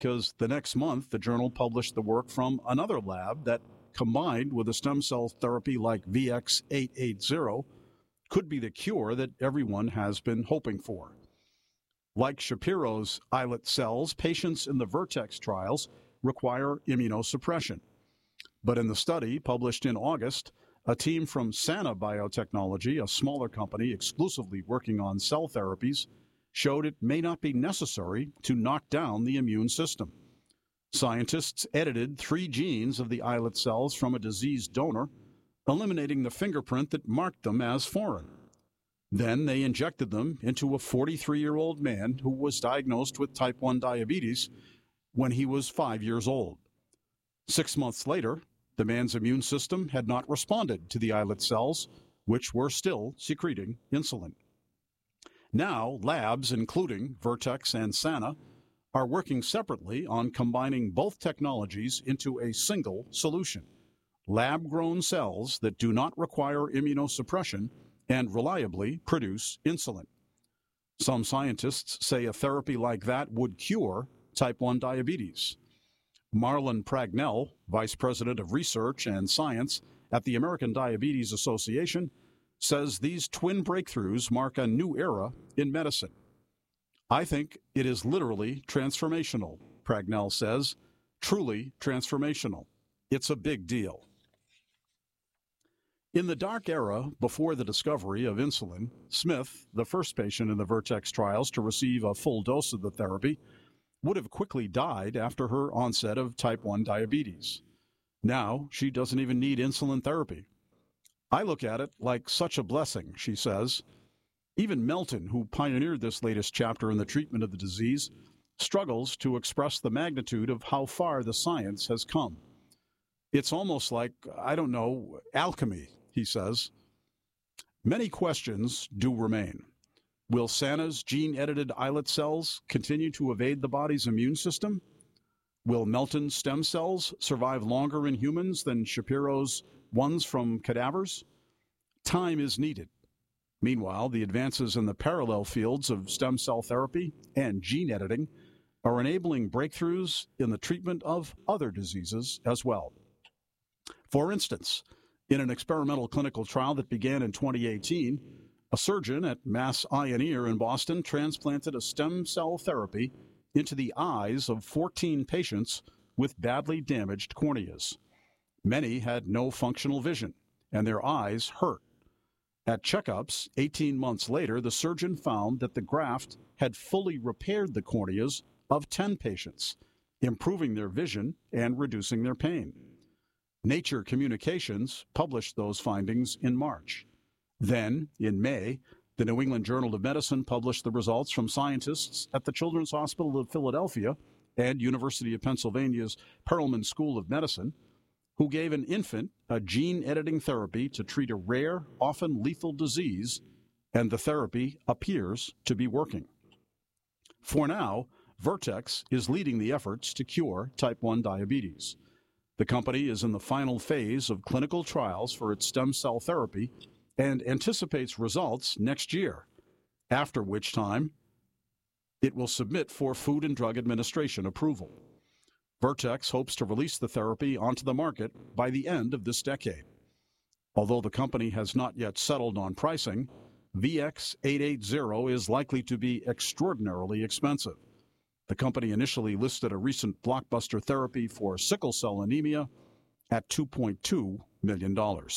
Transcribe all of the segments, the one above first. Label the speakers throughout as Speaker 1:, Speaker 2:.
Speaker 1: because the next month the journal published the work from another lab that, combined with a stem cell therapy like VX-880, could be the cure that everyone has been hoping for. Like Shapiro's islet cells, patients in the Vertex trials require immunosuppression. But in the study published in August, a team from Sana Biotechnology, a smaller company exclusively working on cell therapies, showed it may not be necessary to knock down the immune system. Scientists edited 3 genes of the islet cells from a diseased donor, eliminating the fingerprint that marked them as foreign. Then they injected them into a 43-year-old man who was diagnosed with type 1 diabetes when he was 5 years old. 6 months later, the man's immune system had not responded to the islet cells, which were still secreting insulin. Now, labs, including Vertex and Sana, are working separately on combining both technologies into a single solution: lab-grown cells that do not require immunosuppression and reliably produce insulin. Some scientists say a therapy like that would cure type 1 diabetes. Marlon Pragnell, Vice President of Research and Science at the American Diabetes Association, says these twin breakthroughs mark a new era in medicine. I think it is literally transformational, Pragnell says. Truly transformational. It's a big deal. In the dark era before the discovery of insulin, Smith, the first patient in the Vertex trials to receive a full dose of the therapy, would have quickly died after her onset of type 1 diabetes. Now she doesn't even need insulin therapy. I look at it like such a blessing, she says. Even Melton, who pioneered this latest chapter in the treatment of the disease, struggles to express the magnitude of how far the science has come. It's almost like, alchemy, he says. Many questions do remain. Will Sana's gene-edited islet cells continue to evade the body's immune system? Will Melton's stem cells survive longer in humans than Shapiro's ones from cadavers? Time is needed. Meanwhile, the advances in the parallel fields of stem cell therapy and gene editing are enabling breakthroughs in the treatment of other diseases as well. For instance, in an experimental clinical trial that began in 2018, a surgeon at Mass Eye and Ear in Boston transplanted a stem cell therapy into the eyes of 14 patients with badly damaged corneas. Many had no functional vision, and their eyes hurt. At checkups 18 months later, the surgeon found that the graft had fully repaired the corneas of 10 patients, improving their vision and reducing their pain. Nature Communications published those findings in March. Then, in May, the New England Journal of Medicine published the results from scientists at the Children's Hospital of Philadelphia and University of Pennsylvania's Perelman School of Medicine, who gave an infant a gene-editing therapy to treat a rare, often lethal disease, and the therapy appears to be working. For now, Vertex is leading the efforts to cure type 1 diabetes. The company is in the final phase of clinical trials for its stem cell therapy and anticipates results next year, after which time it will submit for Food and Drug Administration approval. Vertex hopes to release the therapy onto the market by the end of this decade. Although the company has not yet settled on pricing, VX-880 is likely to be extraordinarily expensive. The company initially listed a recent blockbuster therapy for sickle cell anemia at $2.2 million.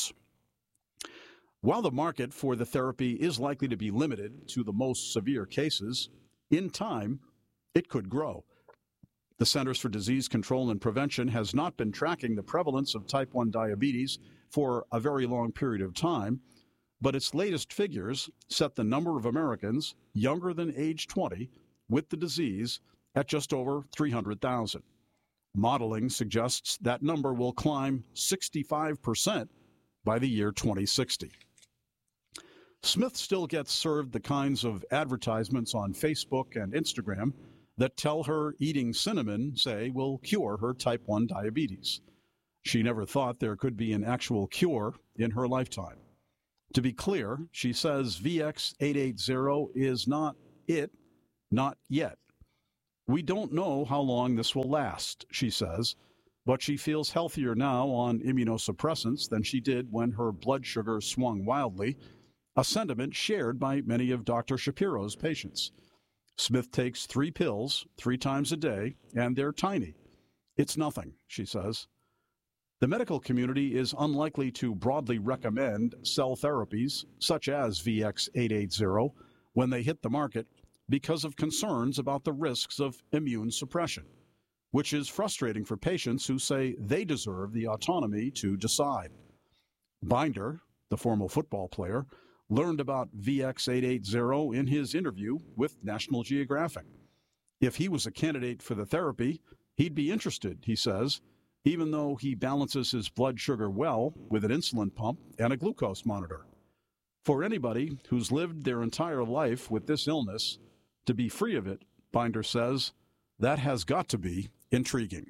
Speaker 1: While the market for the therapy is likely to be limited to the most severe cases, in time, it could grow. The Centers for Disease Control and Prevention has not been tracking the prevalence of type 1 diabetes for a very long period of time, but its latest figures set the number of Americans younger than age 20 with the disease at just over 300,000. Modeling suggests that number will climb 65% by the year 2060. Smith still gets served the kinds of advertisements on Facebook and Instagram that tell her eating cinnamon, say, will cure her type 1 diabetes. She never thought there could be an actual cure in her lifetime. To be clear, she says VX-880 is not it, not yet. We don't know how long this will last, she says, but she feels healthier now on immunosuppressants than she did when her blood sugar swung wildly, a sentiment shared by many of Dr. Shapiro's patients. Smith takes 3 pills 3 times a day, and they're tiny. It's nothing, she says. The medical community is unlikely to broadly recommend cell therapies, such as VX-880, when they hit the market because of concerns about the risks of immune suppression, which is frustrating for patients who say they deserve the autonomy to decide. Binder, the former football player, learned about VX-880 in his interview with National Geographic. If he was a candidate for the therapy, he'd be interested, he says, even though he balances his blood sugar well with an insulin pump and a glucose monitor. For anybody who's lived their entire life with this illness, to be free of it, Binder says, that has got to be intriguing.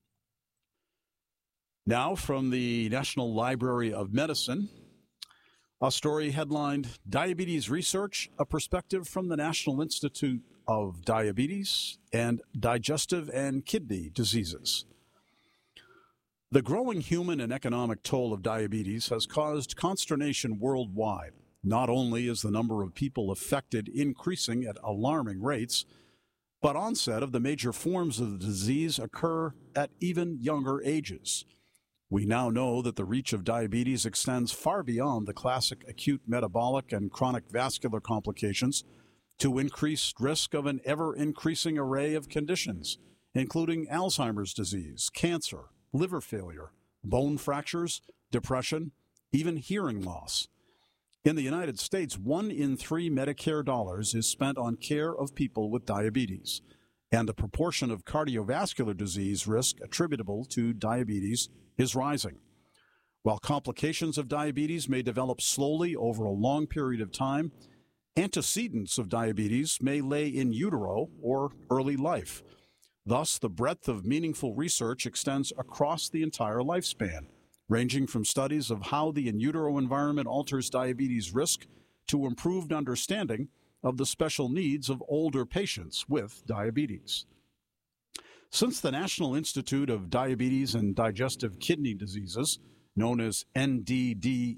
Speaker 1: Now from the National Library of Medicine, a story headlined, Diabetes Research, a Perspective from the National Institute of Diabetes and Digestive and Kidney Diseases. The growing human and economic toll of diabetes has caused consternation worldwide. Not only is the number of people affected increasing at alarming rates, but onset of the major forms of the disease occur at even younger ages. We now know that the reach of diabetes extends far beyond the classic acute metabolic and chronic vascular complications to increased risk of an ever-increasing array of conditions, including Alzheimer's disease, cancer, liver failure, bone fractures, depression, even hearing loss. In the United States, 1 in 3 Medicare dollars is spent on care of people with diabetes, and the proportion of cardiovascular disease risk attributable to diabetes is rising. While complications of diabetes may develop slowly over a long period of time, antecedents of diabetes may lay in utero or early life. Thus, the breadth of meaningful research extends across the entire lifespan, ranging from studies of how the in utero environment alters diabetes risk to improved understanding of the special needs of older patients with diabetes. Since the National Institute of Diabetes and Digestive Kidney Diseases, known as NIDDK,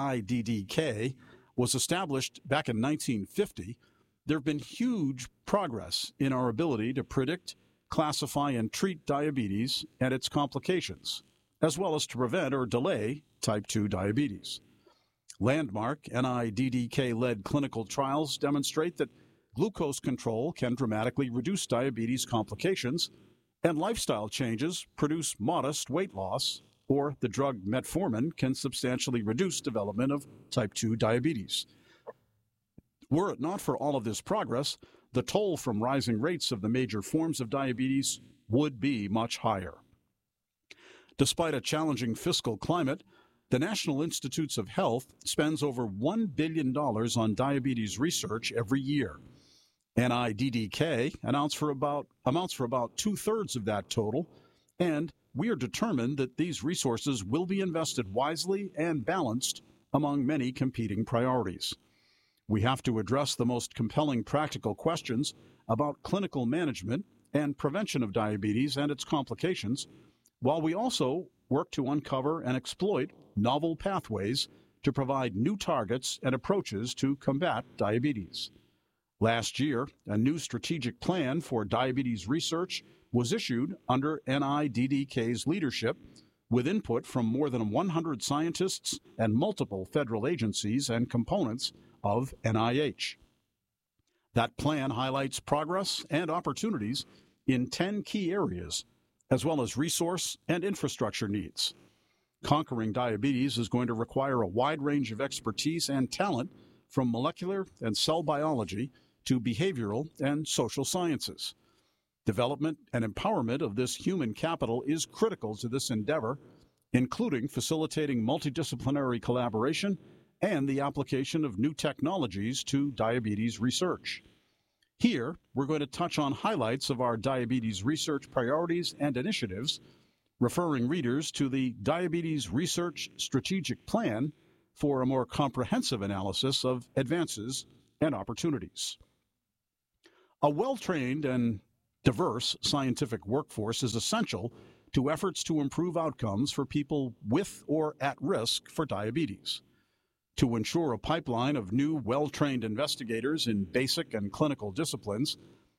Speaker 1: was established back in 1950, there have been huge progress in our ability to predict, classify, and treat diabetes and its complications, as well as to prevent or delay type 2 diabetes. Landmark NIDDK-led clinical trials demonstrate that glucose control can dramatically reduce diabetes complications, and lifestyle changes produce modest weight loss, or the drug metformin can substantially reduce development of type 2 diabetes. Were it not for all of this progress, the toll from rising rates of the major forms of diabetes would be much higher. Despite a challenging fiscal climate, the National Institutes of Health spends over $1 billion on diabetes research every year. NIDDK amounts for about 2/3 of that total, and we are determined that these resources will be invested wisely and balanced among many competing priorities. We have to address the most compelling practical questions about clinical management and prevention of diabetes and its complications, while we also work to uncover and exploit novel pathways to provide new targets and approaches to combat diabetes. Last year, a new strategic plan for diabetes research was issued under NIDDK's leadership, with input from more than 100 scientists and multiple federal agencies and components of NIH. That plan highlights progress and opportunities in 10 key areas, as well as resource and infrastructure needs. Conquering diabetes is going to require a wide range of expertise and talent, from molecular and cell biology to behavioral and social sciences. Development and empowerment of this human capital is critical to this endeavor, including facilitating multidisciplinary collaboration and the application of new technologies to diabetes research. Here, we're going to touch on highlights of our diabetes research priorities and initiatives, referring readers to the Diabetes Research Strategic Plan for a more comprehensive analysis of advances and opportunities. A well-trained and diverse scientific workforce is essential to efforts to improve outcomes for people with or at risk for diabetes. To ensure a pipeline of new, well-trained investigators in basic and clinical disciplines,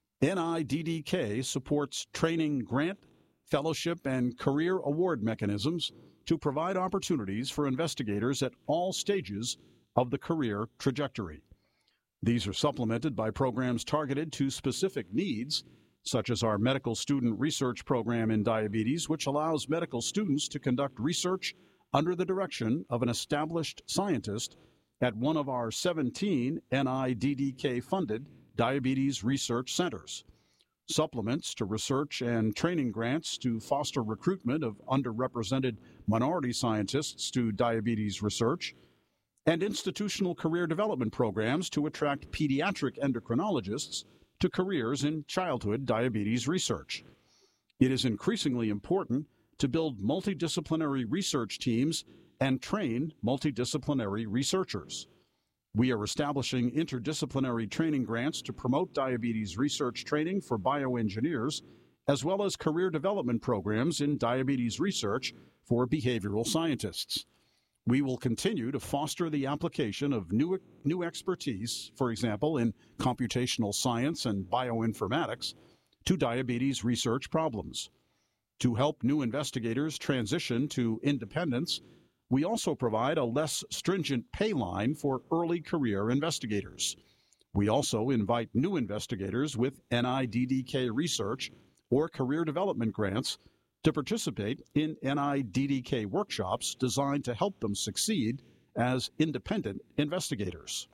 Speaker 1: NIDDK supports training grant, fellowship, and career award mechanisms to provide opportunities for investigators at all stages of the career trajectory. These are supplemented by programs targeted to specific needs, such as our Medical Student Research Program in diabetes, which allows medical students to conduct research under the direction of an established scientist at one of our 17 NIDDK-funded diabetes research centers. Supplements to research and training grants to foster recruitment of underrepresented minority scientists to diabetes research, and institutional career development programs to attract pediatric endocrinologists to careers in childhood diabetes research. It is increasingly important to build multidisciplinary research teams and train multidisciplinary researchers. We are establishing interdisciplinary training grants to promote diabetes research training for bioengineers, as well as career development programs in diabetes research for behavioral scientists. We will continue to foster the application of new expertise, for example, in computational science and bioinformatics, to diabetes research problems. To help new investigators transition to independence, we also provide a less stringent pay line for early career investigators. We also invite new investigators with NIDDK research or career development grants to participate in NIDDK workshops designed to help them succeed as independent investigators.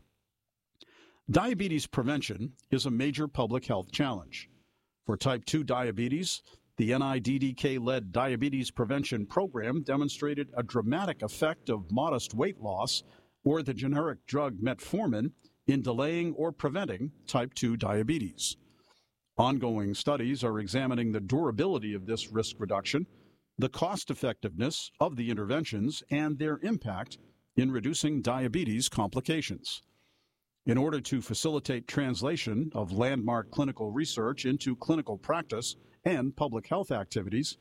Speaker 1: Diabetes prevention is a major public health challenge. For type 2 diabetes, the NIDDK-led diabetes prevention program demonstrated a dramatic effect of modest weight loss or the generic drug metformin in delaying or preventing type 2 diabetes. Ongoing studies are examining the durability of this risk reduction, the cost-effectiveness of the interventions, and their impact in reducing diabetes complications. In order to facilitate translation of landmark clinical research into clinical practice and public health activities,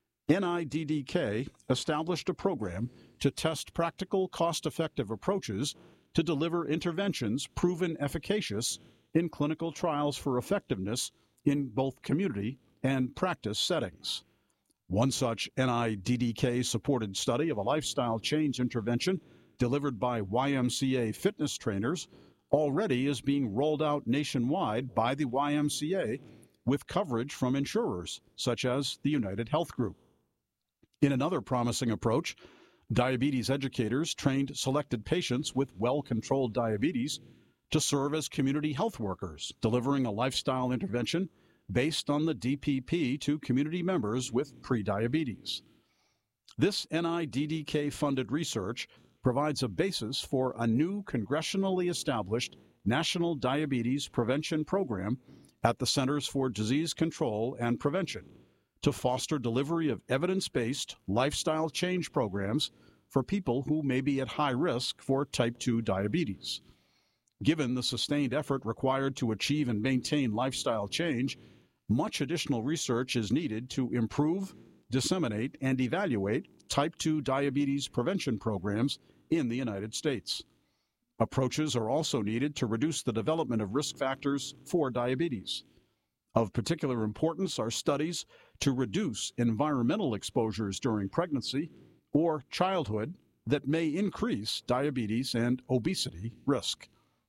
Speaker 1: NIDDK established a program to test practical, cost-effective approaches to deliver interventions proven efficacious in clinical trials for effectiveness in both community and practice settings. One such NIDDK-supported study of a lifestyle change intervention delivered by YMCA fitness trainers already is being rolled out nationwide by the YMCA with coverage from insurers such as the United Health Group. In another promising approach, diabetes educators trained selected patients with well-controlled diabetes to serve as community health workers, delivering a lifestyle intervention based on the DPP to community members with prediabetes. This NIDDK-funded research provides a basis for a new congressionally established National Diabetes Prevention Program at the Centers for Disease Control and Prevention to foster delivery of evidence-based lifestyle change programs for people who may be at high risk for type 2 diabetes. Given the sustained effort required to achieve and maintain lifestyle change, much additional research is needed to improve, disseminate, and evaluate type 2 diabetes prevention programs in the United States. Approaches are also needed to reduce the development of risk factors for diabetes. Of particular importance are studies to reduce environmental exposures during pregnancy or childhood that may increase diabetes and obesity risk.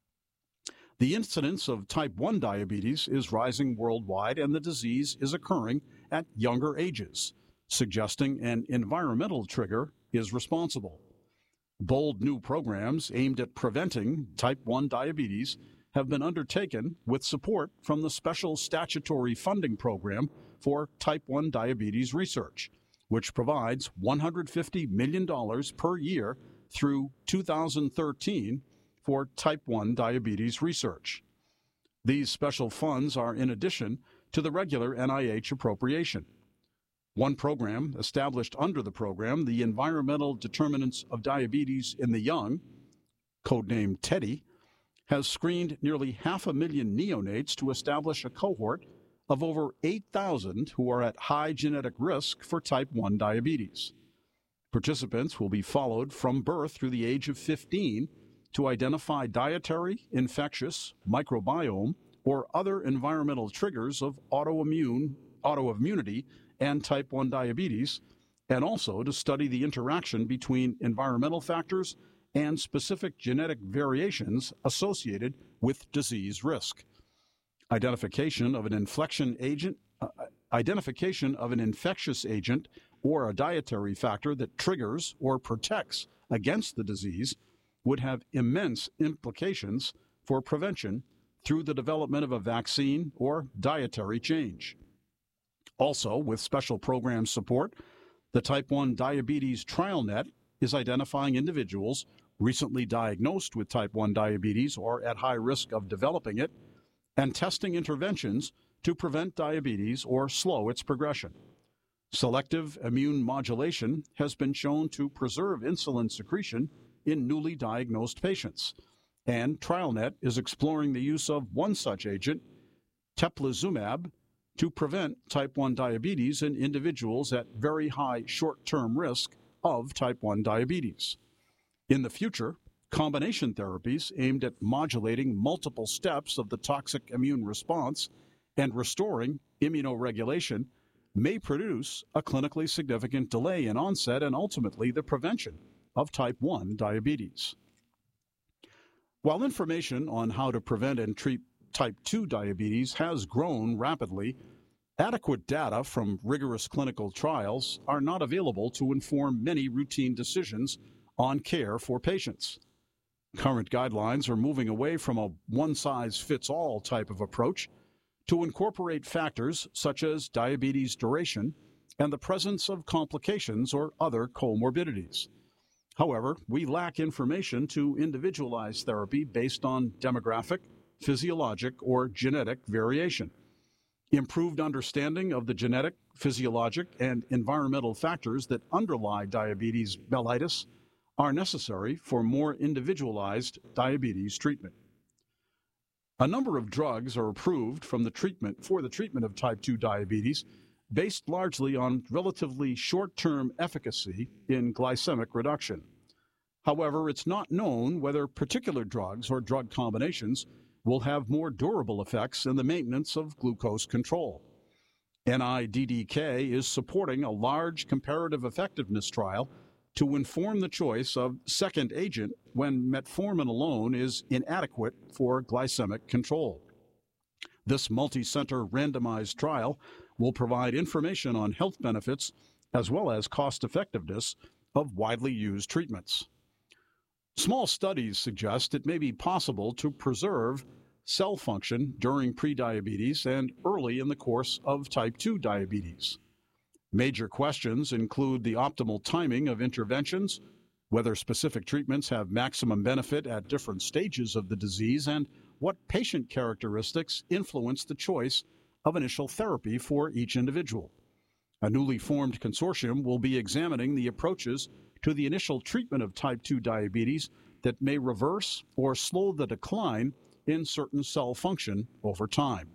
Speaker 1: The incidence of type 1 diabetes is rising worldwide, and the disease is occurring at younger ages, suggesting an environmental trigger is responsible. Bold new programs aimed at preventing type 1 diabetes have been undertaken with support from the Special Statutory Funding Program for Type 1 Diabetes Research, which provides $150 million per year through 2013 for type 1 diabetes research. These special funds are in addition to the regular NIH appropriation. One program established under the program, the Environmental Determinants of Diabetes in the Young, codenamed TEDDY, has screened nearly 500,000 neonates to establish a cohort of over 8,000 who are at high genetic risk for type 1 diabetes. Participants will be followed from birth through the age of 15 to identify dietary, infectious, microbiome, or other environmental triggers of autoimmunity and type 1 diabetes, and also to study the interaction between environmental factors and specific genetic variations associated with disease risk. Identification of an infectious agent or a dietary factor that triggers or protects against the disease would have immense implications for prevention through the development of a vaccine or dietary change. Also, with special program support, the Type 1 Diabetes TrialNet is identifying individuals recently diagnosed with type 1 diabetes or at high risk of developing it, and testing interventions to prevent diabetes or slow its progression. Selective immune modulation has been shown to preserve insulin secretion in newly diagnosed patients, and TrialNet is exploring the use of one such agent, teplizumab, to prevent type 1 diabetes in individuals at very high short-term risk of type 1 diabetes. In the future, combination therapies aimed at modulating multiple steps of the toxic immune response and restoring immunoregulation may produce a clinically significant delay in onset and ultimately the prevention of type 1 diabetes. While information on how to prevent and treat type 2 diabetes has grown rapidly, adequate data from rigorous clinical trials are not available to inform many routine decisions on care for patients. Current guidelines are moving away from a one-size-fits-all type of approach to incorporate factors such as diabetes duration and the presence of complications or other comorbidities. However, we lack information to individualize therapy based on demographic, physiologic, or genetic variation. Improved understanding of the genetic, physiologic, and environmental factors that underlie diabetes mellitus are necessary for more individualized diabetes treatment. A number of drugs are approved for the treatment of type 2 diabetes based largely on relatively short-term efficacy in glycemic reduction. However, it's not known whether particular drugs or drug combinations will have more durable effects in the maintenance of glucose control. NIDDK is supporting a large comparative effectiveness trial to inform the choice of second agent when metformin alone is inadequate for glycemic control. This multi-center randomized trial will provide information on health benefits as well as cost-effectiveness of widely used treatments. Small studies suggest it may be possible to preserve cell function during prediabetes and early in the course of type 2 diabetes. Major questions include the optimal timing of interventions, whether specific treatments have maximum benefit at different stages of the disease, and what patient characteristics influence the choice of initial therapy for each individual. A newly formed consortium will be examining the approaches to the initial treatment of type 2 diabetes that may reverse or slow the decline in certain cell function over time.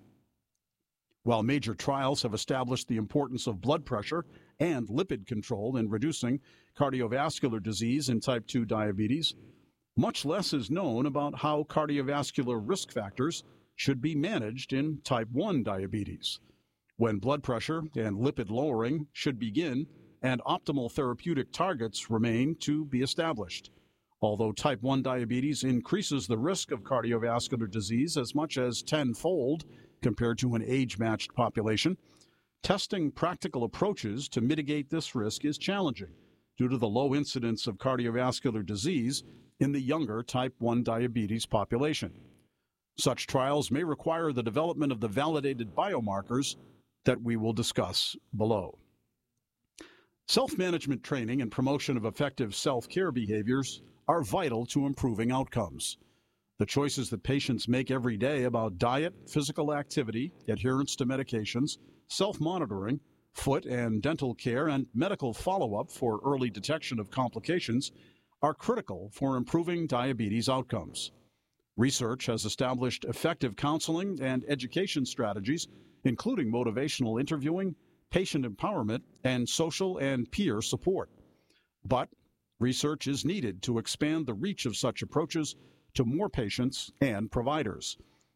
Speaker 1: While major trials have established the importance of blood pressure and lipid control in reducing cardiovascular disease in type 2 diabetes, much less is known about how cardiovascular risk factors should be managed in type 1 diabetes, when blood pressure and lipid lowering should begin and optimal therapeutic targets remain to be established. Although type 1 diabetes increases the risk of cardiovascular disease as much as tenfold compared to an age-matched population, testing practical approaches to mitigate this risk is challenging due to the low incidence of cardiovascular disease in the younger type 1 diabetes population. Such trials may require the development of the validated biomarkers that we will discuss below. Self-management training and promotion of effective self-care behaviors are vital to improving outcomes. The choices that patients make every day about diet, physical activity, adherence to medications, self-monitoring, foot and dental care, and medical follow-up for early detection of complications are critical for improving diabetes outcomes. Research has established effective counseling and education strategies including motivational interviewing, patient empowerment, and social and peer support. But research is needed to expand the reach of such approaches to more patients and providers.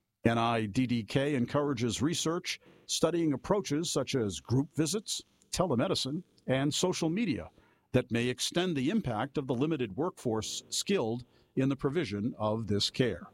Speaker 1: NIDDK encourages research studying approaches such as group visits, telemedicine, and social media that may extend the impact of the limited workforce skilled in the provision of this care.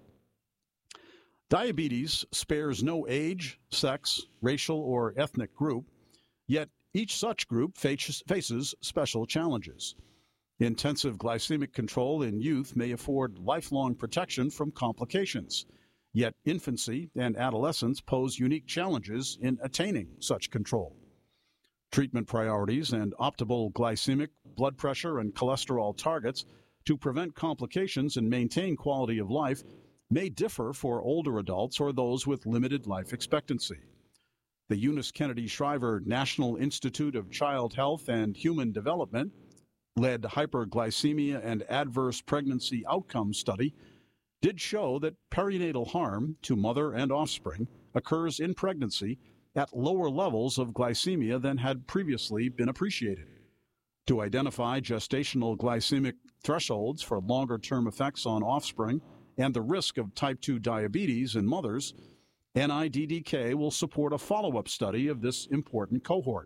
Speaker 1: Diabetes spares no age, sex, racial, or ethnic group, yet each such group faces special challenges. Intensive glycemic control in youth may afford lifelong protection from complications, yet infancy and adolescence pose unique challenges in attaining such control. Treatment priorities and optimal glycemic, blood pressure, and cholesterol targets to prevent complications and maintain quality of life may differ for older adults or those with limited life expectancy. The Eunice Kennedy Shriver National Institute of Child Health and Human Development led hyperglycemia and adverse pregnancy outcome study did show that perinatal harm to mother and offspring occurs in pregnancy at lower levels of glycemia than had previously been appreciated. To identify gestational glycemic thresholds for longer-term effects on offspring and the risk of type 2 diabetes in mothers, NIDDK will support a follow-up study of this important cohort.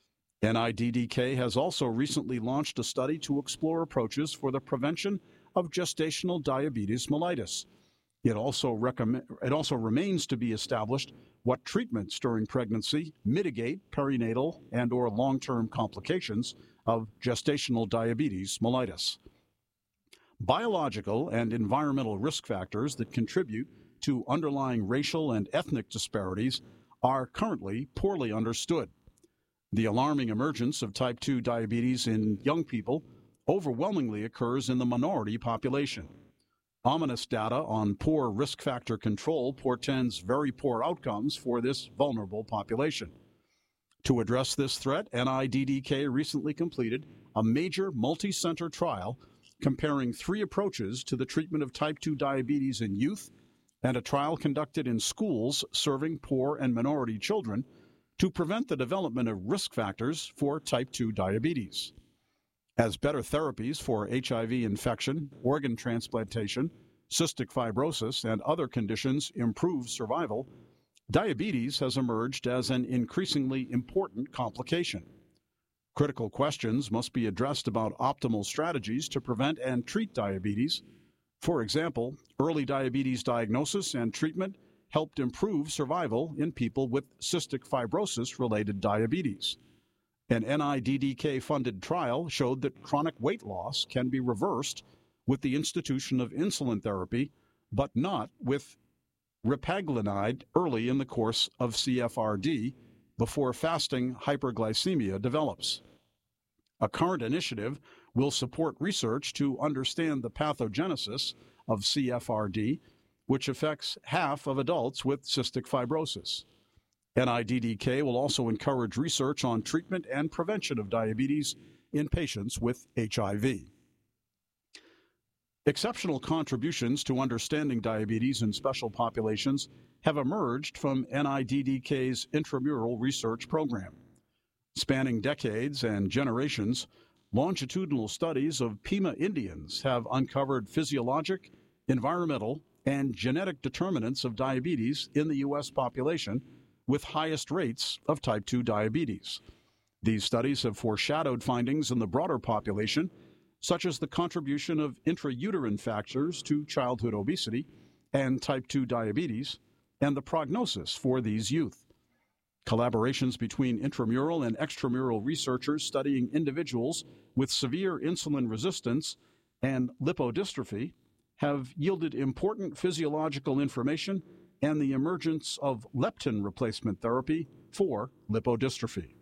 Speaker 1: NIDDK has also recently launched a study to explore approaches for the prevention of gestational diabetes mellitus. It also remains to be established what treatments during pregnancy mitigate perinatal and or long-term complications of gestational diabetes mellitus. Biological and environmental risk factors that contribute to underlying racial and ethnic disparities are currently poorly understood. The alarming emergence of type 2 diabetes in young people overwhelmingly occurs in the minority population. Ominous data on poor risk factor control portends very poor outcomes for this vulnerable population. To address this threat, NIDDK recently completed a major multi-center trial comparing 3 approaches to the treatment of type 2 diabetes in youth and a trial conducted in schools serving poor and minority children to prevent the development of risk factors for type 2 diabetes. As better therapies for HIV infection, organ transplantation, cystic fibrosis, and other conditions improve survival, diabetes has emerged as an increasingly important complication. Critical questions must be addressed about optimal strategies to prevent and treat diabetes. For example, early diabetes diagnosis and treatment helped improve survival in people with cystic fibrosis-related diabetes. An NIDDK-funded trial showed that chronic weight loss can be reversed with the institution of insulin therapy, but not with repaglinide early in the course of CFRD before fasting hyperglycemia develops. A current initiative will support research to understand the pathogenesis of CFRD, which affects half of adults with cystic fibrosis. NIDDK will also encourage research on treatment and prevention of diabetes in patients with HIV. Exceptional contributions to understanding diabetes in special populations have emerged from NIDDK's intramural research program. Spanning decades and generations, longitudinal studies of Pima Indians have uncovered physiologic, environmental, and genetic determinants of diabetes in the U.S. population with highest rates of type 2 diabetes. These studies have foreshadowed findings in the broader population, such as the contribution of intrauterine factors to childhood obesity and type 2 diabetes, and the prognosis for these youth. Collaborations between intramural and extramural researchers studying individuals with severe insulin resistance and lipodystrophy have yielded important physiological information and the emergence of leptin replacement therapy for lipodystrophy.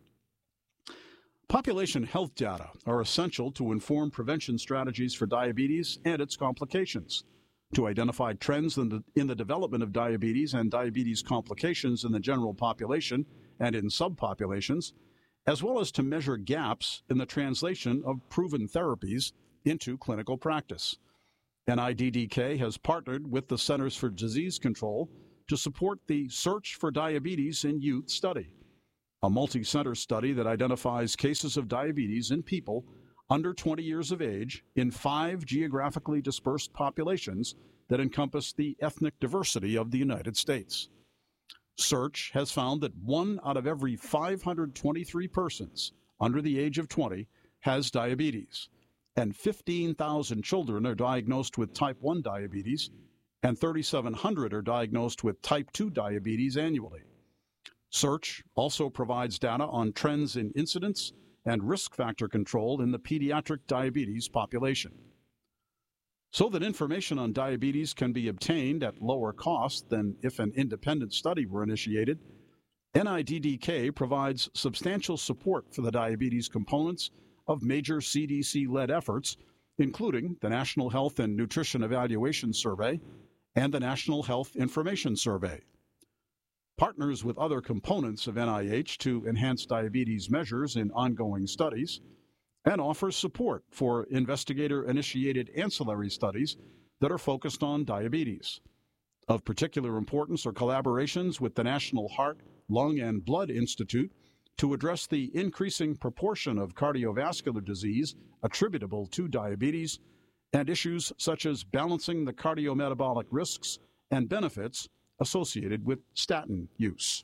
Speaker 1: Population health data are essential to inform prevention strategies for diabetes and its complications, to identify trends in the development of diabetes and diabetes complications in the general population and in subpopulations, as well as to measure gaps in the translation of proven therapies into clinical practice. NIDDK has partnered with the Centers for Disease Control to support the Search for Diabetes in Youth study, a multi-center study that identifies cases of diabetes in people under 20 years of age in 5 geographically dispersed populations that encompass the ethnic diversity of the United States. Search has found that 1 out of every 523 persons under the age of 20 has diabetes, and 15,000 children are diagnosed with type 1 diabetes, and 3,700 are diagnosed with type 2 diabetes annually. Search also provides data on trends in incidence and risk factor control in the pediatric diabetes population. So that information on diabetes can be obtained at lower cost than if an independent study were initiated, NIDDK provides substantial support for the diabetes components of major CDC-led efforts, including the National Health and Nutrition Evaluation Survey and the National Health Information Survey. Partners with other components of NIH to enhance diabetes measures in ongoing studies, and offers support for investigator-initiated ancillary studies that are focused on diabetes. Of particular importance are collaborations with the National Heart, Lung, and Blood Institute to address the increasing proportion of cardiovascular disease attributable to diabetes and issues such as balancing the cardiometabolic risks and benefits associated with statin use.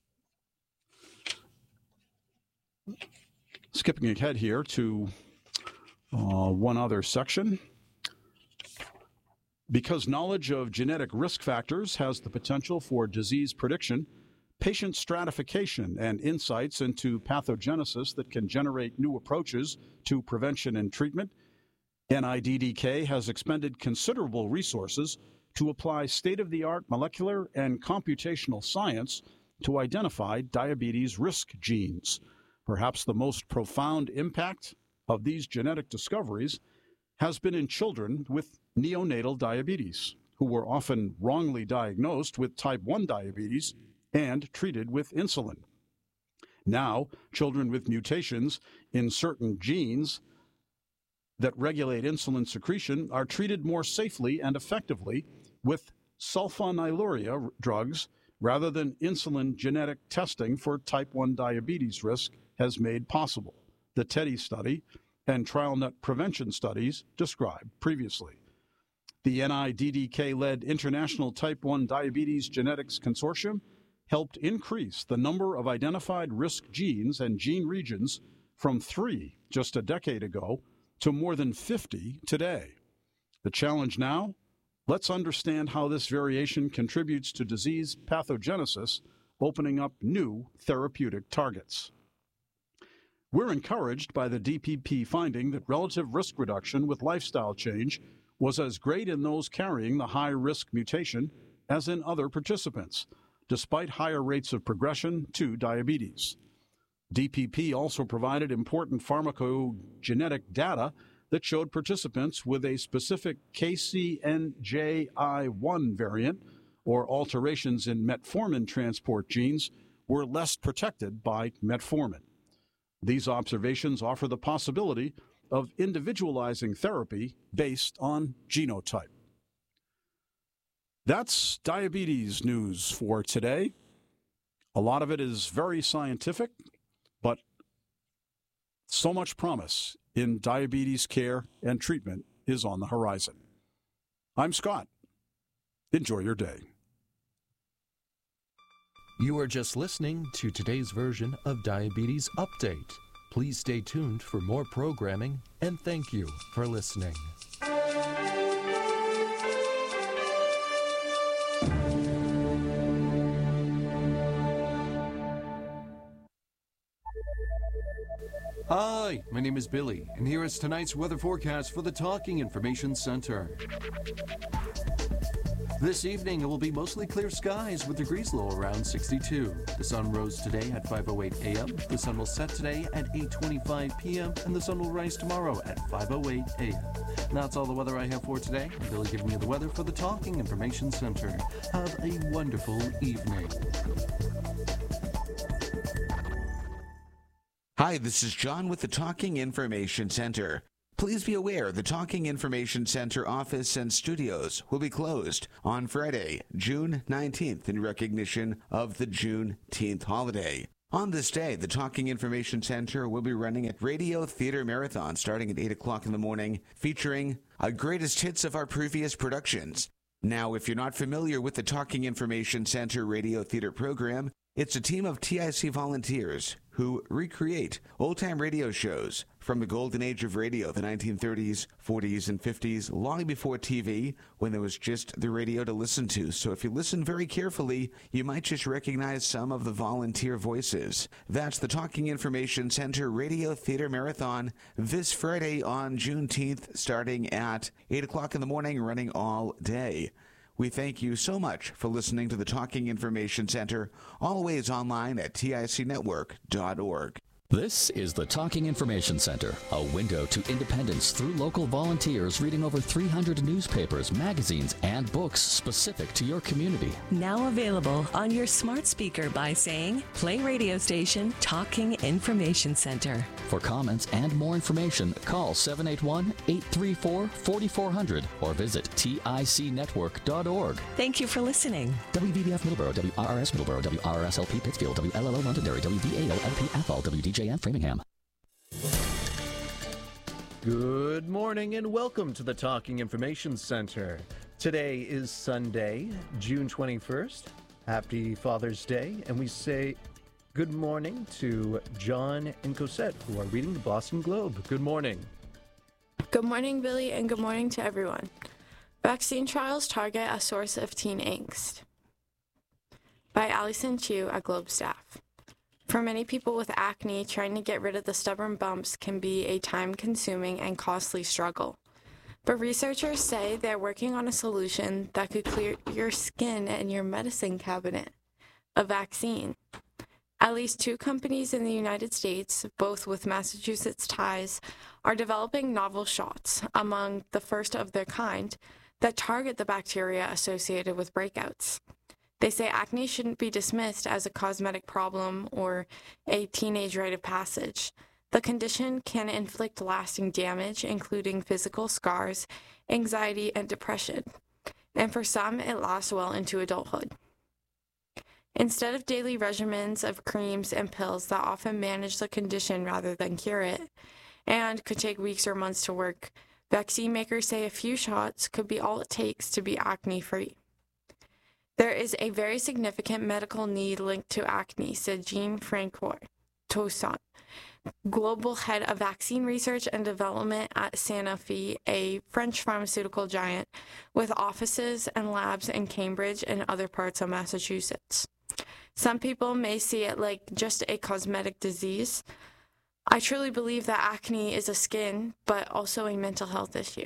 Speaker 1: Skipping ahead here to one other section. Because knowledge of genetic risk factors has the potential for disease prediction, patient stratification, and insights into pathogenesis that can generate new approaches to prevention and treatment, NIDDK has expended considerable resources to apply state-of-the-art molecular and computational science to identify diabetes risk genes. Perhaps the most profound impact of these genetic discoveries has been in children with neonatal diabetes, who were often wrongly diagnosed with type 1 diabetes and treated with insulin. Now, children with mutations in certain genes that regulate insulin secretion are treated more safely and effectively with sulfonylurea drugs rather than insulin genetic testing for type 1 diabetes risk has made possible, the TEDDY study and TrialNet prevention studies described previously. The NIDDK-led International Type 1 Diabetes Genetics Consortium helped increase the number of identified risk genes and gene regions from 3 just a decade ago to more than 50 today. The challenge now? Let's understand how this variation contributes to disease pathogenesis, opening up new therapeutic targets. We're encouraged by the DPP finding that relative risk reduction with lifestyle change was as great in those carrying the high-risk mutation as in other participants, despite higher rates of progression to diabetes. DPP also provided important pharmacogenetic data that showed participants with a specific KCNJ1 variant or alterations in metformin transport genes were less protected by metformin. These observations offer the possibility of individualizing therapy based on genotype. That's diabetes news for today. A lot of it is very scientific, but so much promise in diabetes care and treatment is on the horizon. I'm Scott. Enjoy your day.
Speaker 2: You are just listening to today's version of Diabetes Update. Please stay tuned for more programming, and thank you for listening.
Speaker 3: Hi, my name is Billy, and here is tonight's weather forecast for the Talking Information Center. This evening, it will be mostly clear skies with degrees low around 62. The sun rose today at 5:08 a.m., the sun will set today at 8:25 p.m., and the sun will rise tomorrow at 5:08 a.m. That's all the weather I have for today. I'm Billy giving you the weather for the Talking Information Center. Have a wonderful evening.
Speaker 4: Hi, this is John with the Talking Information Center. Please be aware the Talking Information Center office and studios will be closed on Friday, June 19th in recognition of the Juneteenth holiday. On this day, the Talking Information Center will be running a radio theater marathon starting at 8 o'clock in the morning, featuring a greatest hits of our previous productions. Now, if you're not familiar with the Talking Information Center radio theater program, it's a team of TIC volunteers who recreate old-time radio shows from the golden age of radio, the 1930s, 40s, and 50s, long before TV, when there was just the radio to listen to. So if you listen very carefully, you might just recognize some of the volunteer voices. That's the Talking Information Center Radio Theater Marathon this Friday on Juneteenth, starting at 8 o'clock in the morning, running all day. We thank you so much for listening to the Talking Information Center, always online at ticnetwork.org.
Speaker 5: This is the Talking Information Center, a window to independence through local volunteers reading over 300 newspapers, magazines, and books specific to your community.
Speaker 6: Now available on your smart speaker by saying, play radio station Talking Information Center.
Speaker 5: For comments and more information, call 781-834-4400 or visit ticnetwork.org.
Speaker 6: Thank you for listening.
Speaker 5: WVBF Middleborough, WRRS Middleborough, WRRSLP Pittsfield, WLLO Londonderry, WVAO-LP Athol, WDJM Framingham.
Speaker 3: Good morning and welcome to the Talking Information Center. Today is Sunday, June 21st. Happy Father's Day, and we say good morning to John and Cosette, who are reading the Boston Globe. Good morning.
Speaker 7: Good morning, Billy, and good morning to everyone. Vaccine trials target a source of teen angst. By Allison Chu at Globe staff. For many people with acne, trying to get rid of the stubborn bumps can be a time-consuming and costly struggle. But researchers say they're working on a solution that could clear your skin and your medicine cabinet: a vaccine. At least 2 companies in the United States, both with Massachusetts ties, are developing novel shots, among the first of their kind, that target the bacteria associated with breakouts. They say acne shouldn't be dismissed as a cosmetic problem or a teenage rite of passage. The condition can inflict lasting damage, including physical scars, anxiety, and depression. And for some, it lasts well into adulthood. Instead of daily regimens of creams and pills that often manage the condition rather than cure it, and could take weeks or months to work, vaccine makers say a few shots could be all it takes to be acne-free. There is a very significant medical need linked to acne, said Jean-Francois Toussaint, global head of vaccine research and development at Sanofi, a French pharmaceutical giant with offices and labs in Cambridge and other parts of Massachusetts. Some people may see it like just a cosmetic disease. I truly believe that acne is a skin, but also a mental health issue.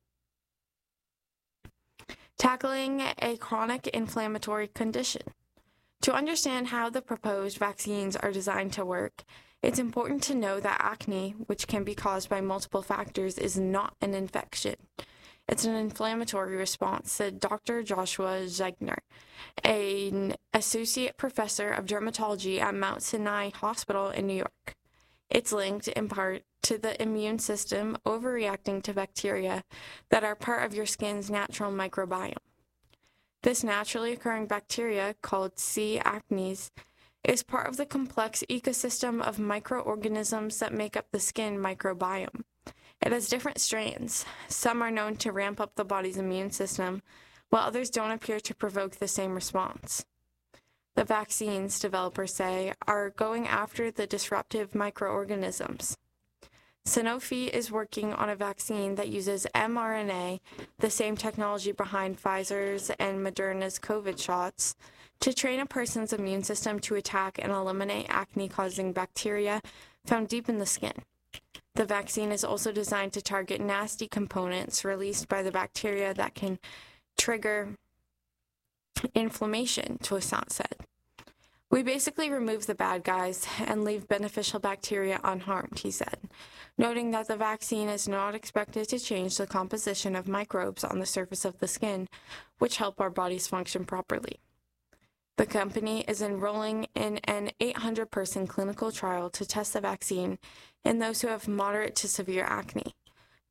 Speaker 7: Tackling a chronic inflammatory condition. To understand how the proposed vaccines are designed to work, it's important to know that acne, which can be caused by multiple factors, is not an infection. It's an inflammatory response, said Dr. Joshua Zegner, an associate professor of dermatology at Mount Sinai Hospital in New York. It's linked in part to the immune system overreacting to bacteria that are part of your skin's natural microbiome. This naturally occurring bacteria, called C. acnes, is part of the complex ecosystem of microorganisms that make up the skin microbiome. It has different strains. Some are known to ramp up the body's immune system, while others don't appear to provoke the same response. The vaccines, developers say, are going after the disruptive microorganisms. Sanofi is working on a vaccine that uses mRNA, the same technology behind Pfizer's and Moderna's COVID shots, to train a person's immune system to attack and eliminate acne-causing bacteria found deep in the skin. The vaccine is also designed to target nasty components released by the bacteria that can trigger inflammation, Toussaint said. We basically remove the bad guys and leave beneficial bacteria unharmed, he said, noting that the vaccine is not expected to change the composition of microbes on the surface of the skin, which help our bodies function properly. The company is enrolling in an 800-person clinical trial to test the vaccine in those who have moderate to severe acne.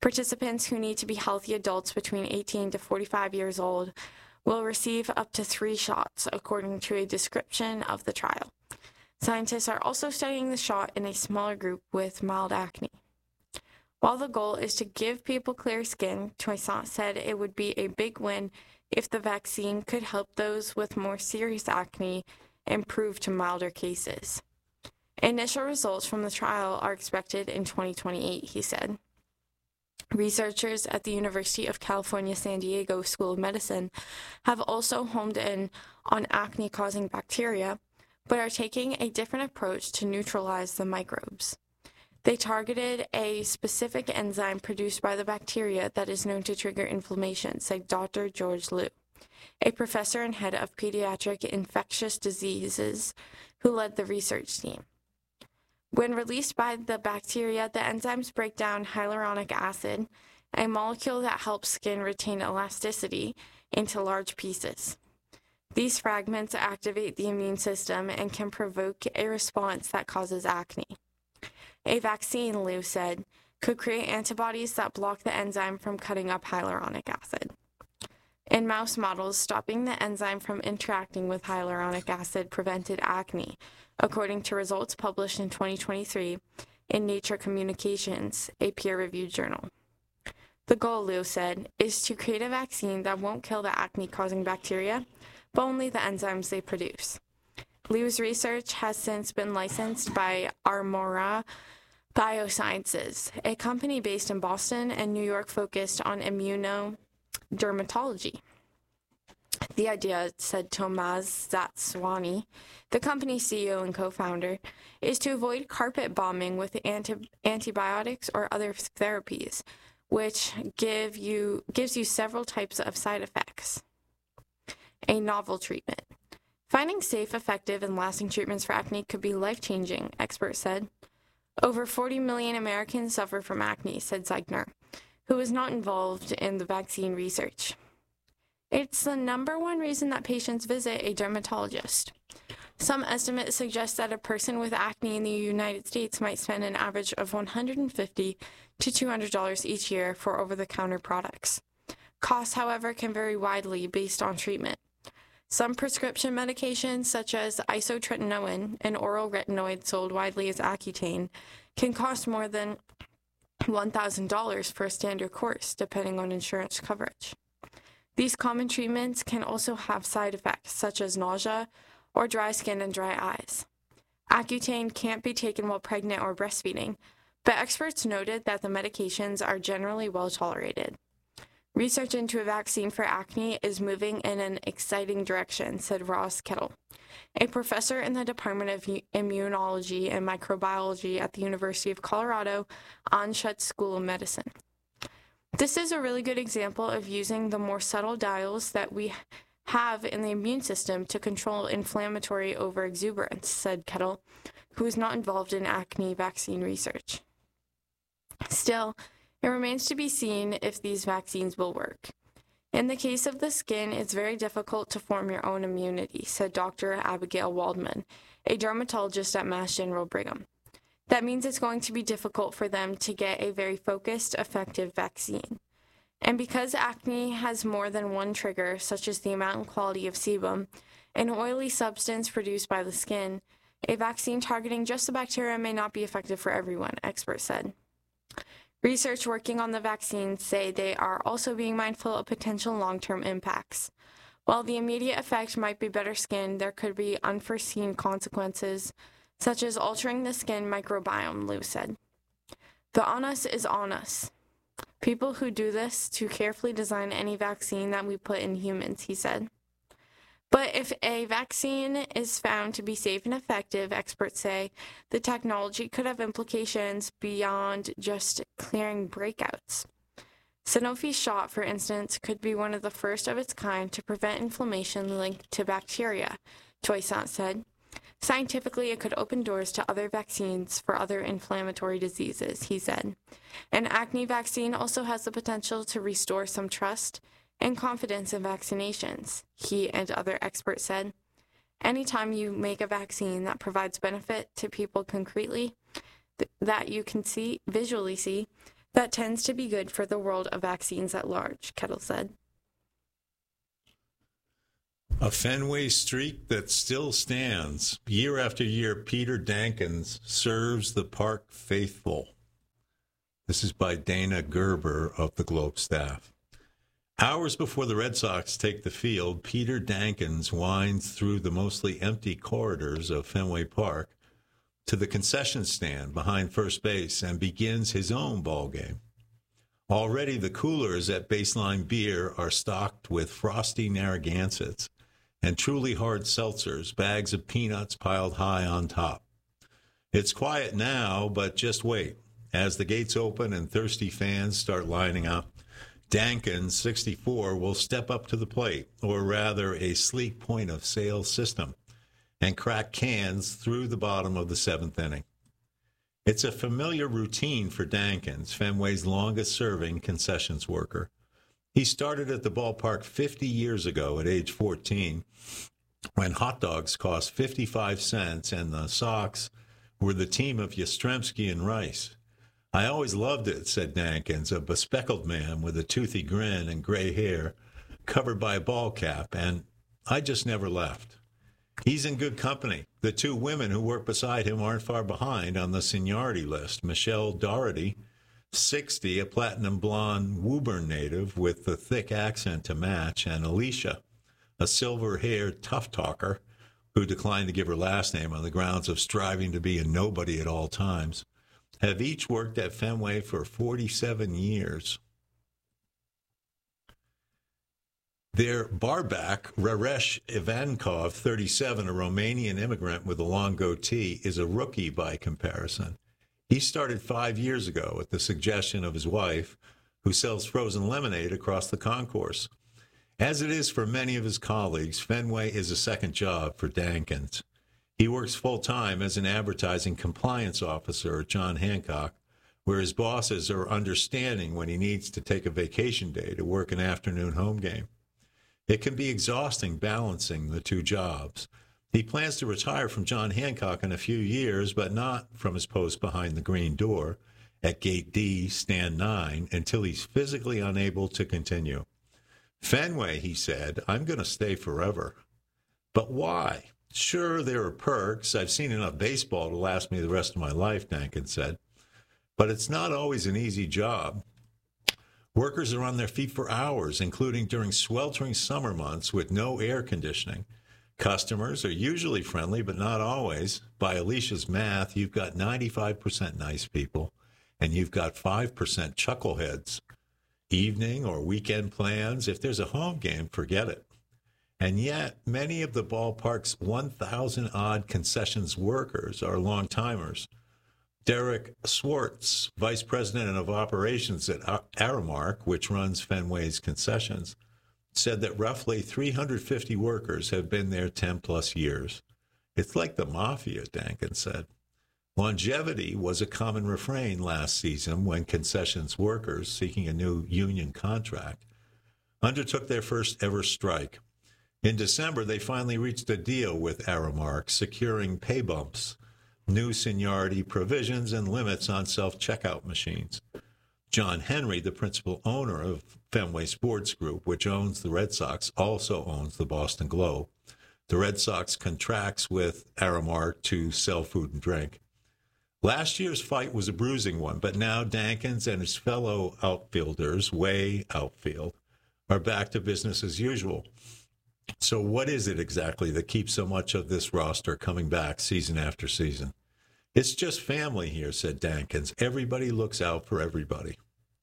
Speaker 7: Participants who need to be healthy adults between 18 to 45 years old will receive up to 3 shots, according to a description of the trial. Scientists are also studying the shot in a smaller group with mild acne. While the goal is to give people clear skin, Toussaint said it would be a big win if the vaccine could help those with more serious acne improve to milder cases. Initial results from the trial are expected in 2028, he said. Researchers at the University of California, San Diego School of Medicine have also honed in on acne-causing bacteria, but are taking a different approach to neutralize the microbes. They targeted a specific enzyme produced by the bacteria that is known to trigger inflammation, said Dr. George Liu, a professor and head of pediatric infectious diseases who led the research team. When released by the bacteria, the enzymes break down hyaluronic acid, a molecule that helps skin retain elasticity, into large pieces. These fragments activate the immune system and can provoke a response that causes acne. A vaccine, Liu said, could create antibodies that block the enzyme from cutting up hyaluronic acid. In mouse models, stopping the enzyme from interacting with hyaluronic acid prevented acne, according to results published in 2023 in Nature Communications, a peer-reviewed journal. The goal, Liu said, is to create a vaccine that won't kill the acne-causing bacteria, but only the enzymes they produce. Liu's research has since been licensed by Armora Biosciences, a company based in Boston and New York focused on immunodermatology. The idea, said Tomaz Zatswani, the company's CEO and co-founder, is to avoid carpet bombing with antibiotics or other therapies, which gives you several types of side effects. A novel treatment. Finding safe, effective, and lasting treatments for acne could be life-changing, experts said. Over 40 million Americans suffer from acne, said Zeigner, who was not involved in the vaccine research. It's the #1 reason that patients visit a dermatologist. Some estimates suggest that a person with acne in the United States might spend an average of $150 to $200 each year for over-the-counter products. Costs, however, can vary widely based on treatment. Some prescription medications, such as isotretinoin, an oral retinoid sold widely as Accutane, can cost more than $1,000 for a standard course, depending on insurance coverage. These common treatments can also have side effects, such as nausea or dry skin and dry eyes. Accutane can't be taken while pregnant or breastfeeding, but experts noted that the medications are generally well tolerated. Research into a vaccine for acne is moving in an exciting direction, said Ross Kettle, a professor in the Department of Immunology and Microbiology at the University of Colorado Anschutz School of Medicine. This is a really good example of using the more subtle dials that we have in the immune system to control inflammatory overexuberance, said Kettle, who is not involved in acne vaccine research. Still, it remains to be seen if these vaccines will work. In the case of the skin, it's very difficult to form your own immunity, said Dr. Abigail Waldman, a dermatologist at Mass General Brigham. That means it's going to be difficult for them to get a very focused, effective vaccine. And because acne has more than one trigger, such as the amount and quality of sebum, an oily substance produced by the skin, a vaccine targeting just the bacteria may not be effective for everyone, experts said. Research working on the vaccines say they are also being mindful of potential long-term impacts. While the immediate effect might be better skin, there could be unforeseen consequences, such as altering the skin microbiome, Liu said. The onus is on us. People who do this to carefully design any vaccine that we put in humans, he said. But if a vaccine is found to be safe and effective, experts say, the technology could have implications beyond just clearing breakouts. Sanofi's shot, for instance, could be one of the first of its kind to prevent inflammation linked to bacteria, Toussaint said. Scientifically, it could open doors to other vaccines for other inflammatory diseases, he said. An acne vaccine also has the potential to restore some trust and confidence in vaccinations, he and other experts said. Anytime you make a vaccine that provides benefit to people concretely, that you can visually see, That tends to be good for the world of vaccines at large, Kettle said.
Speaker 8: A Fenway streak that still stands. Year after year, Peter Dankins serves the park faithful. This is by Dana Gerber of the Globe staff. Hours before the Red Sox take the field, Peter Dankins winds through the mostly empty corridors of Fenway Park to the concession stand behind first base and begins his own ball game. Already the coolers at Baseline Beer are stocked with frosty Narragansetts and truly hard seltzers, bags of peanuts piled high on top. It's quiet now, but just wait. As the gates open and thirsty fans start lining up, Dankins, 64, will step up to the plate, or rather a sleek point-of-sale system, and crack cans through the bottom of the seventh inning. It's a familiar routine for Dankins, Fenway's longest-serving concessions worker. He started at the ballpark 50 years ago at age 14, when hot dogs cost 55 cents and the Sox were the team of Yastrzemski and Rice. I always loved it, said Dankins, a bespectacled man with a toothy grin and gray hair covered by a ball cap, and I just never left. He's in good company. The two women who work beside him aren't far behind on the seniority list. Michelle Doherty, 60, a platinum blonde Woburn native with the thick accent to match, and Alicia, a silver-haired tough talker who declined to give her last name on the grounds of striving to be a nobody at all times, have each worked at Fenway for 47 years. Their barback, Raresh Ivankov, 37, a Romanian immigrant with a long goatee, is a rookie by comparison. He started 5 years ago at the suggestion of his wife, who sells frozen lemonade across the concourse. As it is for many of his colleagues, Fenway is a second job for Dankins. He works full-time as an advertising compliance officer at John Hancock, where his bosses are understanding when he needs to take a vacation day to work an afternoon home game. It can be exhausting balancing the two jobs. He plans to retire from John Hancock in a few years, but not from his post behind the green door at Gate D, Stand 9, until he's physically unable to continue. Fenway, he said, I'm going to stay forever. But why? Sure, there are perks. I've seen enough baseball to last me the rest of my life, Dankins said. But it's not always an easy job. Workers are on their feet for hours, including during sweltering summer months with no air conditioning. Customers are usually friendly, but not always. By Alicia's math, you've got 95% nice people, and you've got 5% chuckleheads. Evening or weekend plans, if there's a home game, forget it. And yet, many of the ballpark's 1,000-odd concessions workers are long-timers. Derek Swartz, vice president of operations at Aramark, which runs Fenway's concessions, said that roughly 350 workers have been there 10-plus years. It's like the mafia, Dankins said. Longevity was a common refrain last season when concessions workers seeking a new union contract undertook their first ever strike. In December, they finally reached a deal with Aramark, securing pay bumps, new seniority provisions, and limits on self-checkout machines. John Henry, the principal owner of Fenway Sports Group, which owns the Red Sox, also owns the Boston Globe. The Red Sox contracts with Aramark to sell food and drink. Last year's fight was a bruising one, but now Dankins and his fellow outfielders, Way Outfield, are back to business as usual. So what is it exactly that keeps so much of this roster coming back season after season? It's just family here, said Dankins. Everybody looks out for everybody.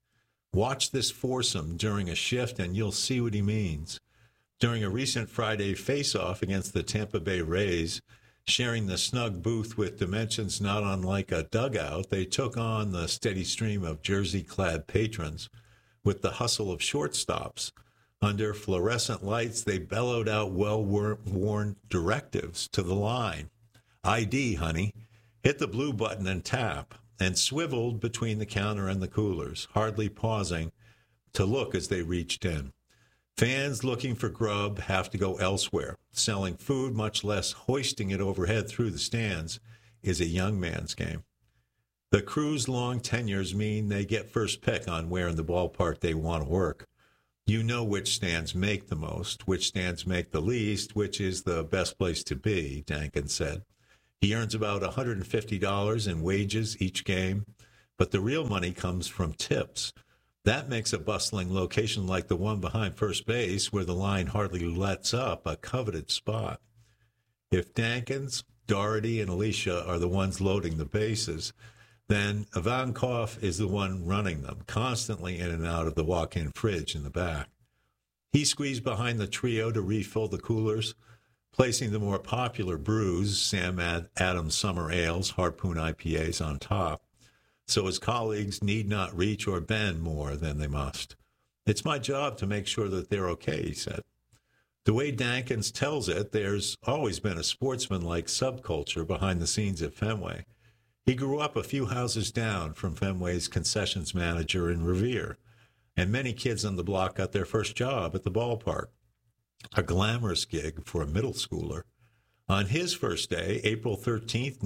Speaker 8: Watch this foursome during a shift and you'll see what he means. During a recent Friday face-off against the Tampa Bay Rays, sharing the snug booth with dimensions not unlike a dugout, they took on the steady stream of jersey-clad patrons with the hustle of shortstops. Under fluorescent lights, they bellowed out well-worn directives to the line. ID, honey. Hit the blue button and tap, and swiveled between the counter and the coolers, hardly pausing to look as they reached in. Fans looking for grub have to go elsewhere. Selling food, much less hoisting it overhead through the stands, is a young man's game. The crew's long tenures mean they get first pick on where in the ballpark they want to work. You know which stands make the most, which stands make the least, which is the best place to be, Dankins said. He earns about $150 in wages each game, but the real money comes from tips. That makes a bustling location like the one behind first base, where the line hardly lets up, a coveted spot. If Dankins, Doherty, and Alicia are the ones loading the bases, then Ivankov is the one running them, constantly in and out of the walk-in fridge in the back. He squeezed behind the trio to refill the coolers, placing the more popular brews, Sam Adams Summer Ales, Harpoon IPAs on top, so his colleagues need not reach or bend more than they must. It's my job to make sure that they're okay, he said. The way Dankins tells it, there's always been a sportsman-like subculture behind the scenes at Fenway. He grew up a few houses down from Fenway's concessions manager in Revere, and many kids on the block got their first job at the ballpark, a glamorous gig for a middle schooler. On his first day, April 13th,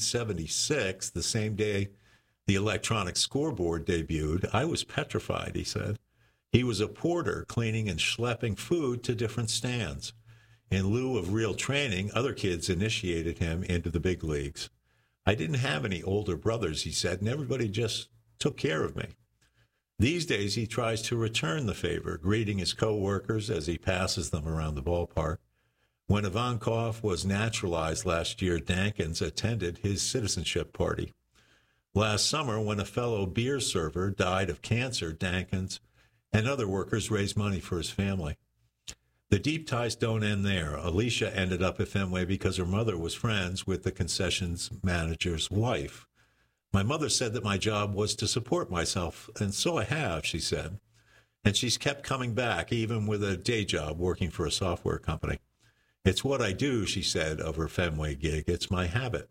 Speaker 8: 1976, the same day the electronic scoreboard debuted, I was petrified, he said. He was a porter cleaning and schlepping food to different stands. In lieu of real training, other kids initiated him into the big leagues. I didn't have any older brothers, he said, and everybody just took care of me. These days, he tries to return the favor, greeting his co-workers as he passes them around the ballpark. When Ivankov was naturalized last year, Dankins attended his citizenship party. Last summer, when a fellow beer server died of cancer, Dankins and other workers raised money for his family. The deep ties don't end there. Alicia ended up at Fenway because her mother was friends with the concessions manager's wife. My mother said that my job was to support myself, and so I have, she said. And she's kept coming back, even with a day job working for a software company. It's what I do, she said of her Fenway gig. It's my habit.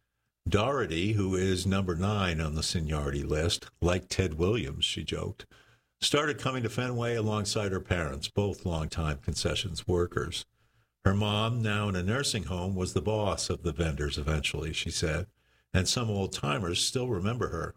Speaker 8: Doherty, who is number 9 on the seniority list, like Ted Williams, she joked, started coming to Fenway alongside her parents, both longtime concessions workers. Her mom, now in a nursing home, was the boss of the vendors eventually, she said, and some old-timers still remember her.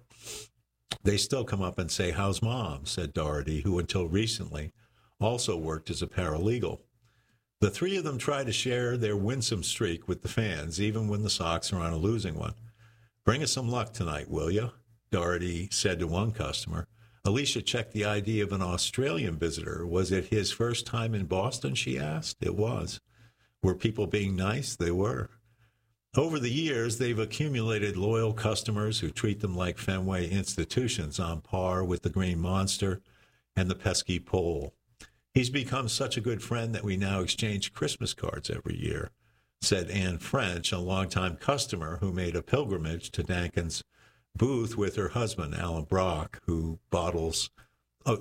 Speaker 8: They still come up and say, "How's Mom?" said Doherty, who until recently also worked as a paralegal. The three of them try to share their winsome streak with the fans, even when the Sox are on a losing one. "Bring us some luck tonight, will you?" Doherty said to one customer. Alicia checked the ID of an Australian visitor. Was it his first time in Boston, she asked. It was. Were people being nice? They were. Over the years, they've accumulated loyal customers who treat them like Fenway institutions, on par with the Green Monster and the pesky Pole. "He's become such a good friend that we now exchange Christmas cards every year," said Anne French, a longtime customer who made a pilgrimage to Dankins' booth with her husband, Alan Brock, for bottles of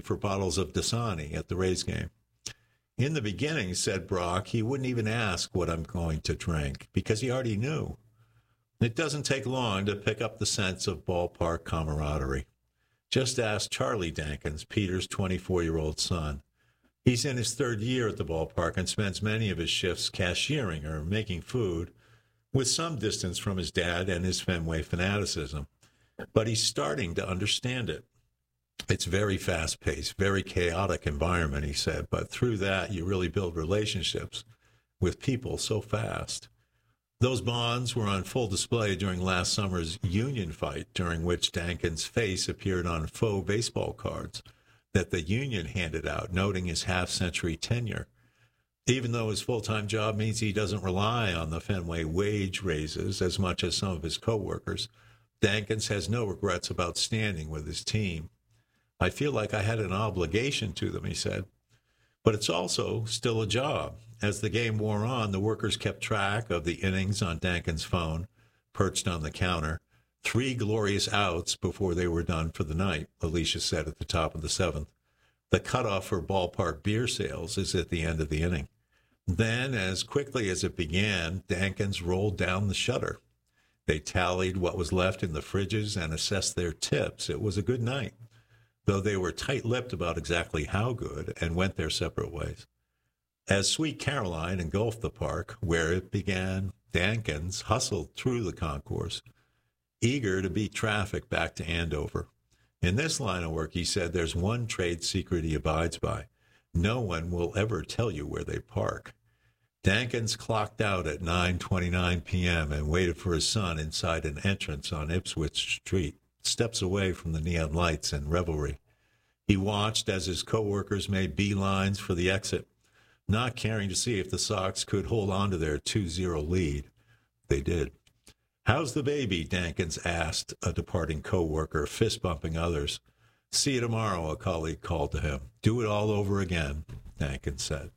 Speaker 8: Dasani at the Rays game. "In the beginning," said Brock, "he wouldn't even ask what I'm going to drink because he already knew." It doesn't take long to pick up the sense of ballpark camaraderie. Just ask Charlie Dankins, Peter's 24-year-old son. He's in his 3rd year at the ballpark and spends many of his shifts cashiering or making food, with some distance from his dad and his Fenway fanaticism. But he's starting to understand it. "It's very fast-paced, very chaotic environment," he said, "but through that you really build relationships with people so fast." Those bonds were on full display during last summer's union fight, during which Dankins' face appeared on faux baseball cards that the union handed out, noting his half-century tenure. Even though his full-time job means he doesn't rely on the Fenway wage raises as much as some of his co-workers, Dankins has no regrets about standing with his team. "I feel like I had an obligation to them," he said. But it's also still a job. As the game wore on, the workers kept track of the innings on Dankins' phone, perched on the counter. 3 glorious outs before they were done for the night, Alicia said at the top of the 7th. The cutoff for ballpark beer sales is at the end of the inning. Then, as quickly as it began, Dankins rolled down the shutter. They tallied what was left in the fridges and assessed their tips. It was a good night, though they were tight-lipped about exactly how good, and went their separate ways. As Sweet Caroline engulfed the park, where it began, Dankins hustled through the concourse. eager to beat traffic back to Andover. In this line of work, he said, there's one trade secret he abides by. No one will ever tell you where they park. Dankins clocked out at 9:29 p.m. and waited for his son inside an entrance on Ipswich Street, steps away from the neon lights and revelry. He watched as his co-workers made beelines for the exit, not caring to see if the Sox could hold on to their 2-0 lead. They did. "How's the baby?" Dankins asked a departing co-worker, fist-bumping others. "See you tomorrow," a colleague called to him. "Do it all over again," Dankins said.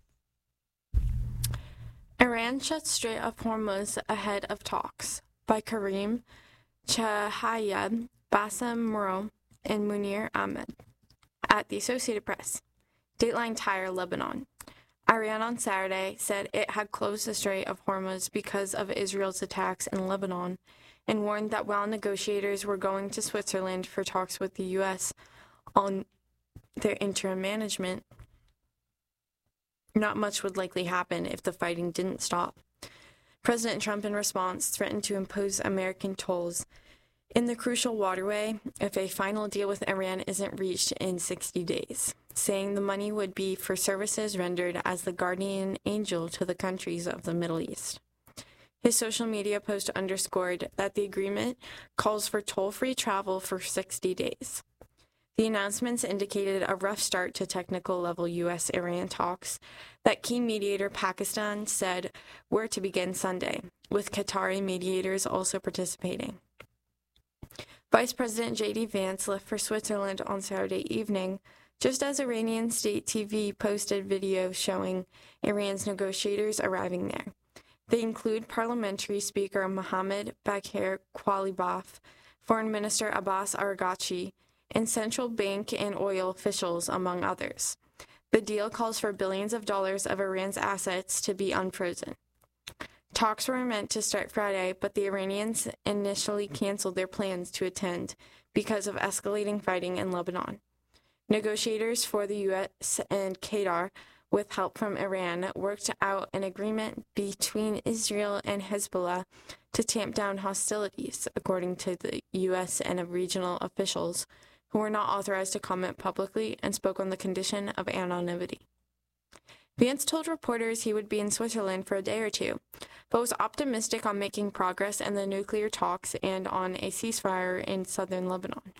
Speaker 7: Iran shuts Strait of Hormuz ahead of talks by Karim Chahayeb, Bassem Muro, and Munir Ahmed at the Associated Press. Dateline Tire, Lebanon. Iran on Saturday said it had closed the Strait of Hormuz because of Israel's attacks in Lebanon and warned that while negotiators were going to Switzerland for talks with the U.S. on their interim management, not much would likely happen if the fighting didn't stop. President Trump, in response, threatened to impose American tolls in the crucial waterway if a final deal with Iran isn't reached in 60 days, saying the money would be for services rendered as the guardian angel to the countries of the Middle East. His social media post underscored that the agreement calls for toll-free travel for 60 days. The announcements indicated a rough start to technical-level U.S.-Iran talks that key mediator Pakistan said were to begin Sunday, with Qatari mediators also participating. Vice President J.D. Vance left for Switzerland on Saturday evening, just as Iranian state TV posted video showing Iran's negotiators arriving there. They include Parliamentary Speaker Mohammad Bagher Qualibaf, Foreign Minister Abbas Araghchi, and central bank and oil officials, among others. The deal calls for billions of dollars of Iran's assets to be unfrozen. Talks were meant to start Friday, but the Iranians initially canceled their plans to attend because of escalating fighting in Lebanon. Negotiators for the U.S. and Qatar, with help from Iran, worked out an agreement between Israel and Hezbollah to tamp down hostilities, according to the U.S. and regional officials who were not authorized to comment publicly and spoke on the condition of anonymity. Vance told reporters he would be in Switzerland for a day or two, but was optimistic on making progress in the nuclear talks and on a ceasefire in southern Lebanon.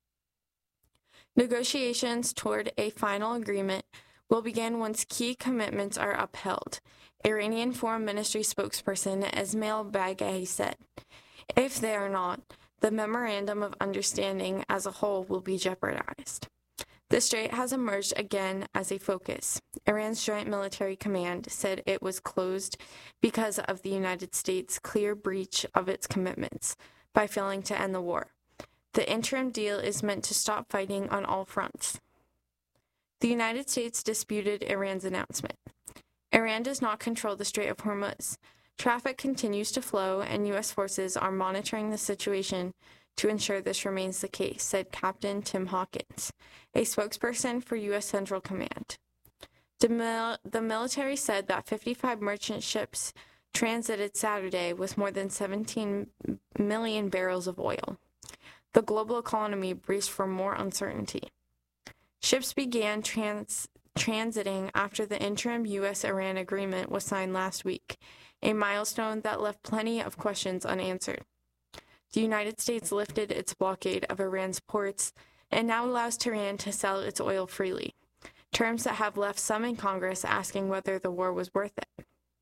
Speaker 7: Negotiations toward a final agreement will begin once key commitments are upheld, Iranian Foreign Ministry spokesperson Esmail Baghaei said. If they are not, the Memorandum of Understanding as a whole will be jeopardized. The strait has emerged again as a focus. Iran's Joint Military Command said it was closed because of the United States' clear breach of its commitments by failing to end the war. The interim deal is meant to stop fighting on all fronts. The United States disputed Iran's announcement. Iran does not control the Strait of Hormuz. Traffic continues to flow, and U.S. forces are monitoring the situation to ensure this remains the case, said Captain Tim Hawkins, a spokesperson for U.S. Central Command. The military said that 55 merchant ships transited Saturday with more than 17 million barrels of oil. The global economy braced for more uncertainty. Ships began transiting after the interim U.S.-Iran agreement was signed last week, a milestone that left plenty of questions unanswered. The United States lifted its blockade of Iran's ports and now allows Tehran to sell its oil freely, terms that have left some in Congress asking whether the war was worth it.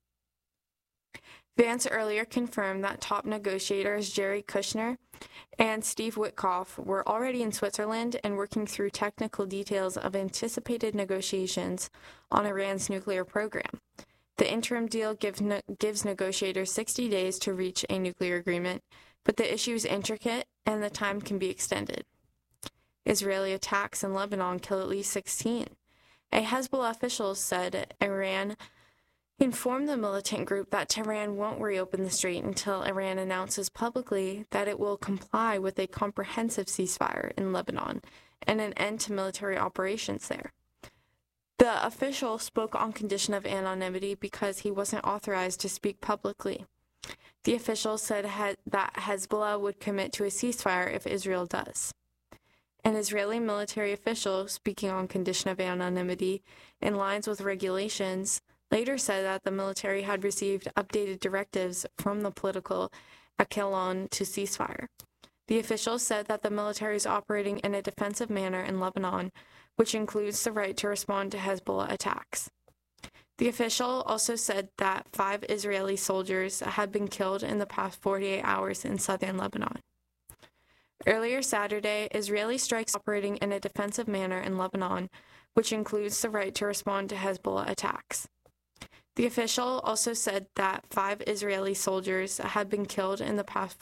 Speaker 7: Vance earlier confirmed that top negotiators Jerry Kushner and Steve Witkoff were already in Switzerland and working through technical details of anticipated negotiations on Iran's nuclear program. The interim deal gives negotiators 60 days to reach a nuclear agreement, but the issue is intricate and the time can be extended. Israeli attacks in Lebanon kill at least 16. A Hezbollah official said Iran informed the militant group that Tehran won't reopen the strait until Iran announces publicly that it will comply with a comprehensive ceasefire in Lebanon and an end to military operations there. The official spoke on condition of anonymity because he wasn't authorized to speak publicly. The official said that Hezbollah would commit to a ceasefire if Israel does. An Israeli military official, speaking on condition of anonymity in lines with regulations, later said that the military had received updated directives from the political echelon to ceasefire. The official said that the military is operating in a defensive manner in Lebanon, which includes the right to respond to Hezbollah attacks. The official also said that 5 Israeli soldiers had been killed in the past 48 hours in southern Lebanon. Earlier Saturday, Israeli strikes operating in a defensive manner in Lebanon, which includes the right to respond to Hezbollah attacks. The official also said that 5 Israeli soldiers had been killed in the past